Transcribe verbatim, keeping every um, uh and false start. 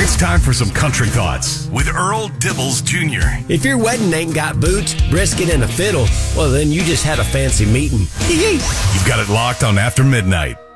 It's time for some country thoughts with Earl Dibbles Junior If your wedding ain't got boots, brisket, and a fiddle, well, then you just had a fancy meeting. You've got it locked on After Midnight.